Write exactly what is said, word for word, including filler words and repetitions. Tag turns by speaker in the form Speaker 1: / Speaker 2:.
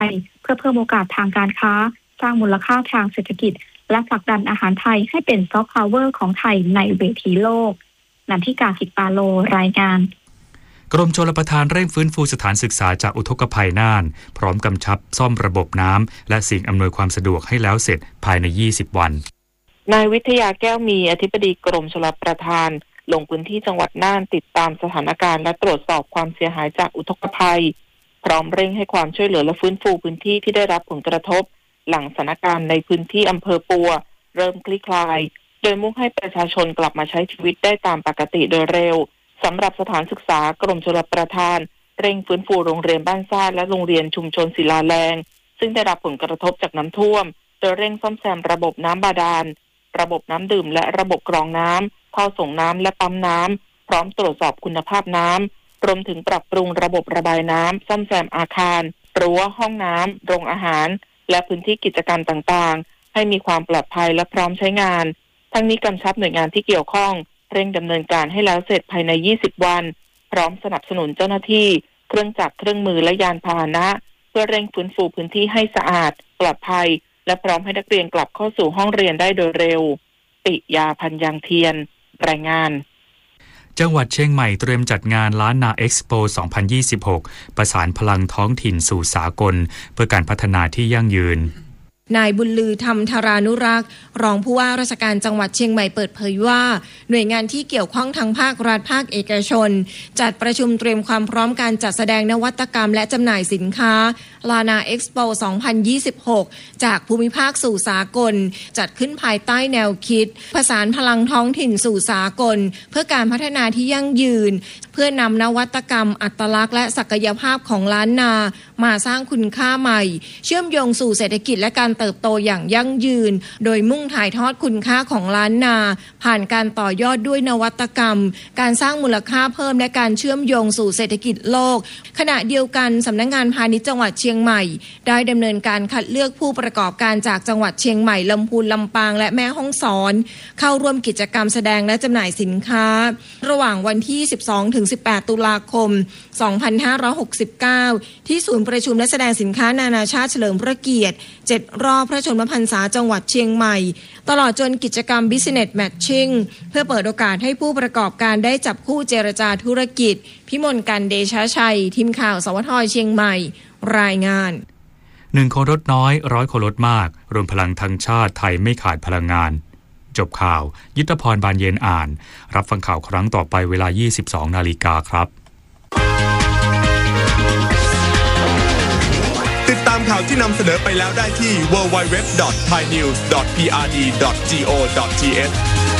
Speaker 1: ยเพื่อเพิ่มโอกาสทางการค้าสร้างมูลค่าทางเศรษฐกิจและผลักดันอาหารไทยให้เป็นซอฟต์พาวเวอร์ของไทยในเวทีโลกนันทิกาสิทธิ์ปาโลรายงาน
Speaker 2: กรมชลประทานเร่งฟื้นฟูสถานศึกษาจากอุทกภัยน่านพร้อมกำชับซ่อมระบบน้ำและสิ่งอำนวยความสะดวกให้แล้วเสร็จภายในยี่สิบวัน
Speaker 3: นายวิทยาแก้วมีอธิบดีกรมชลประทานลงพื้นที่จังหวัดน่านติดตามสถานการณ์และตรวจสอบความเสียหายจากอุทกภัยพร้อมเร่งให้ความช่วยเหลือและฟื้นฟูพื้นที่ที่ได้รับผลกระทบหลังสถานการณ์ในพื้นที่อำเภอปัวเริ่มคลี่คลายโดยมุ่งให้ประชาชนกลับมาใช้ชีวิตได้ตามปกติโดยเร็วสำหรับสถานศึกษากรมชลประทานเร่งฟื้นฟูโรงเรียนบ้านซ่าและโรงเรียนชุมชนศิลาแรงซึ่งได้รับผลกระทบจากน้ำท่วมโดยเร่งซ่อมแซมระบบน้ำบาดาลระบบน้ำดื่มและระบบกรองน้ำท่อส่งน้ำและปั๊มน้ำพร้อมตรวจสอบคุณภาพน้ำรวมถึงปรับปรุงระบบระบายน้ำซ่อมแซมอาคารรั้วห้องน้ำโรงอาหารและพื้นที่กิจการต่างๆให้มีความปลอดภัยและพร้อมใช้งานทั้งนี้กำชับหน่วยงานที่เกี่ยวข้องเร่งดำเนินการให้แล้วเสร็จภายในยี่สิบวันพร้อมสนับสนุนเจ้าหน้าที่เครื่องจักรเครื่องมือและยานพาหนะเพื่อเร่งฟื้นฟูพื้นที่ให้สะอาดปลอดภัยและพร้อมให้นักเรียนกลับเข้าสู่ห้องเรียนได้โดยเร็วปิยาพันยังเทียนรายงาน
Speaker 2: จังหวัดเชียงใหม่เตรียมจัดงานล้านนาเอ็กซ์โป สองพันยี่สิบหก ประสานพลังท้องถิ่นสู่สากลเพื่อการพัฒนาที่ยั่งยืน
Speaker 4: นายบุญลือธรรมธารานุรักษ์รองผู้ว่าราชการจังหวัดเชียงใหม่เปิดเผยว่าหน่วยงานที่เกี่ยวข้องทั้งภาครัฐภาคเอกชนจัดประชุมเตรียมความพร้อมการจัดแสดงนวัตกรรมและจำหน่ายสินค้าลานาเอ็กซ์โป สองพันยี่สิบหก จากภูมิภาคสู่สากลจัดขึ้นภายใต้แนวคิดประสานพลังท้องถิ่นสู่สากลเพื่อการพัฒนาที่ยั่งยืนเพื่อนำนวัตกรรมอัตลักษณ์และศักยภาพของล้านนามาสร้างคุณค่าใหม่เชื่อมโยงสู่เศรษฐกิจและการเติบโตอย่างยั่งยืนโดยมุ่งถ่ายทอดคุณค่าของล้านนาผ่านการต่อยอดด้วยนวัตกรรมการสร้างมูลค่าเพิ่มและการเชื่อมโยงสู่เศรษฐกิจโลกขณะเดียวกันสำนักงานพาณิชย์จังหวัดเชียงใหม่ได้ดำเนินการคัดเลือกผู้ประกอบการจากจังหวัดเชียงใหม่ลำพูนลำปางและแม่ฮ่องสอนเข้าร่วมกิจกรรมแสดงและจำหน่ายสินค้าระหว่างวันที่ สิบสองถึงสิบแปด ตุลาคม สองพันห้าร้อยหกสิบเก้า ที่ศูนย์ประชุมและแสดงสินค้านานาชาติเฉลิมพระเกียรติเจ็ดรอบพระชนมพรรษาจังหวัดเชียงใหม่ตลอดจนกิจกรรม Business Matching เพื่อเปิดโอกาสให้ผู้ประกอบการได้จับคู่เจรจาธุรกิจพิมลกันเดชชัยทีมข่าวสวทเชียงใหม่รายงาน
Speaker 2: หนึ่งคนลดน้อยร้อยคนลดมากรวมพลังทั้งชาติไทยไม่ขาดพลังงานจบข่าวยุทธพรบานเย็นอ่านรับฟังข่าวครั้งต่อไปเวลา ยี่สิบสองนาฬิกาครับ
Speaker 5: ติดตามข่าวที่นำเสนอไปแล้วได้ที่ ดับเบิลยู ดับเบิลยู ดับเบิลยู ดอท ไทยนิวส์ ดอท พี อาร์ ดี ดอท จี โอ ดอท ที เอช